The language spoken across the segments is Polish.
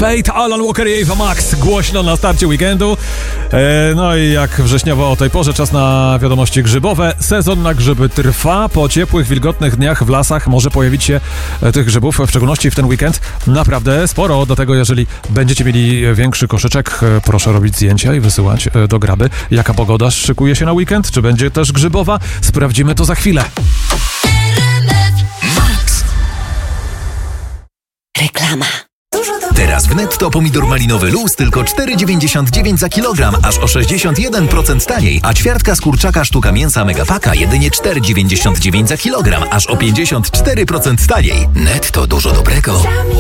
Fate, Alan Walker i Ava Max. Głośno na starcie weekendu. No i jak wrześniowo o tej porze, czas na wiadomości grzybowe. Sezon na grzyby trwa. Po ciepłych, wilgotnych dniach w lasach może pojawić się tych grzybów, w szczególności w ten weekend, naprawdę sporo. Dlatego jeżeli będziecie mieli większy koszyczek, proszę robić zdjęcia i wysyłać do Graby. Jaka pogoda szykuje się na weekend? Czy będzie też grzybowa? Sprawdzimy to za chwilę. Reklama. Teraz w Netto pomidor malinowy luz tylko 4,99 za kilogram, aż o 61% taniej, a ćwiartka z kurczaka sztuka mięsa Megapaka jedynie 4,99 za kilogram, aż o 54% taniej. Netto, dużo dobrego.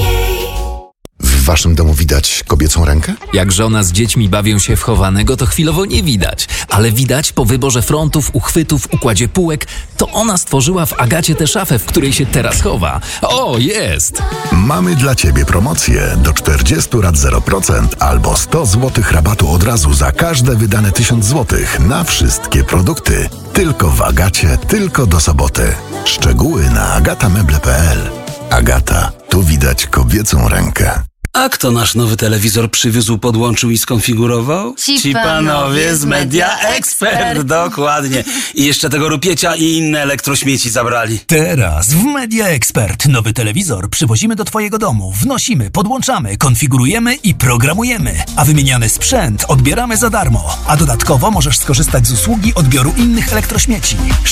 W waszym domu widać kobiecą rękę? Jak żona z dziećmi bawią się w chowanego, to chwilowo nie widać. Ale widać po wyborze frontów, uchwytów, układzie półek, to ona stworzyła w Agacie tę szafę, w której się teraz chowa. O, jest! Mamy dla ciebie promocję do 40 lat 0% albo 100 zł rabatu od razu za każde wydane 1000 zł na wszystkie produkty. Tylko w Agacie, tylko do soboty. Szczegóły na agatameble.pl. Agata, tu widać kobiecą rękę. A kto nasz nowy telewizor przywiózł, podłączył i skonfigurował? Ci panowie z Media Expert. Dokładnie. I jeszcze tego rupiecia i inne elektrośmieci zabrali. Teraz w Media Expert nowy telewizor przywozimy do twojego domu, wnosimy, podłączamy, konfigurujemy i programujemy, a wymieniany sprzęt odbieramy za darmo. A dodatkowo możesz skorzystać z usługi odbioru innych elektrośmieci.